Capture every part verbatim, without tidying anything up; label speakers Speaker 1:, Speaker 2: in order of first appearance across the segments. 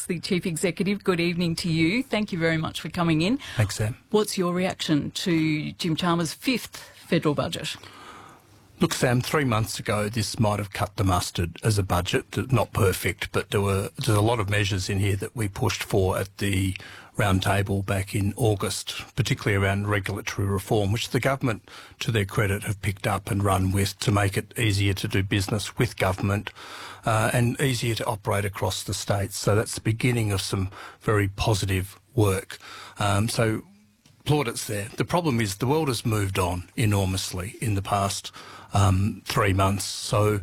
Speaker 1: the Chief Executive. Good evening to you. Thank you very much for coming in.
Speaker 2: Thanks, Sam.
Speaker 1: What's your reaction to Jim Chalmers' fifth federal budget?
Speaker 2: Look, Sam, three months ago, this might have cut the mustard as a budget. Not perfect, but there were there's a lot of measures in here that we pushed for at the round table back in August, particularly around regulatory reform, which the government, to their credit, have picked up and run with to make it easier to do business with government uh, and easier to operate across the states. So that's the beginning of some very positive work. Um, so plaudits there. The problem is the world has moved on enormously in the past um, three months. So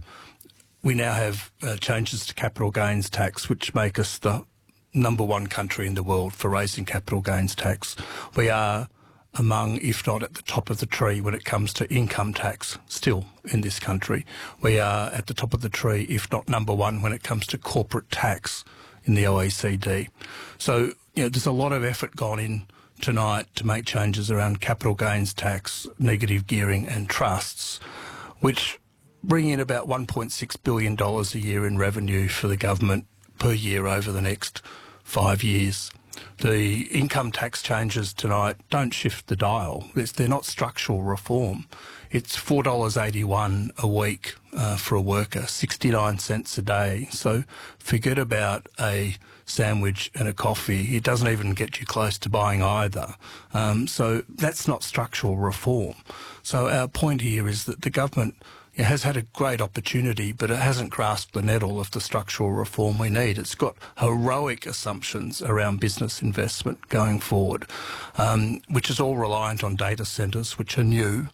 Speaker 2: we now have uh, changes to capital gains tax, which make us the number one country in the world for raising capital gains tax. We are among, if not at the top of the tree when it comes to income tax still in this country. We are at the top of the tree, if not number one, when it comes to corporate tax in the O E C D. So, you know, there's a lot of effort gone in tonight to make changes around capital gains tax, negative gearing and trusts, which bring in about one point six billion dollars a year in revenue for the government per year over the next five years. The income tax changes tonight don't shift the dial. It's, they're not structural reform. It's four dollars eighty-one a week uh, for a worker, sixty-nine cents a day. So forget about a sandwich and a coffee. It doesn't even get you close to buying either. Um, so that's not structural reform. So our point here is that the government it has had a great opportunity, but it hasn't grasped the nettle of the structural reform we need. It's got heroic assumptions around business investment going forward, um, which is all reliant on data centres, which are new,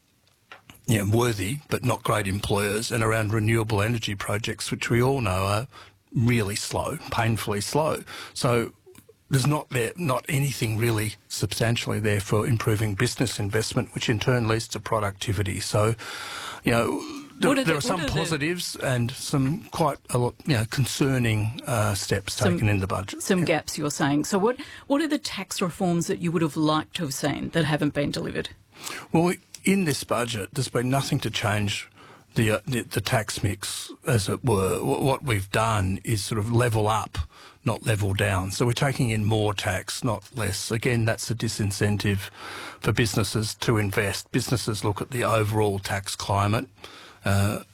Speaker 2: yeah, worthy, but not great employers, and around renewable energy projects, which we all know are really slow, painfully slow. So there's not there, not anything really substantially there for improving business investment, which in turn leads to productivity. So, you know, there,
Speaker 1: are the,
Speaker 2: there are some
Speaker 1: are
Speaker 2: positives the, and some quite a lot, you know, concerning uh, steps
Speaker 1: some,
Speaker 2: taken in the budget.
Speaker 1: Some
Speaker 2: yeah.
Speaker 1: gaps, you're saying. So what, what are the tax reforms that you would have liked to have seen that haven't been delivered?
Speaker 2: Well, in this budget, there's been nothing to change the, uh, the, the tax mix, as it were. What we've done is sort of level up, not level down. So we're taking in more tax, not less. Again, that's a disincentive for businesses to invest. Businesses look at the overall tax climate, uh,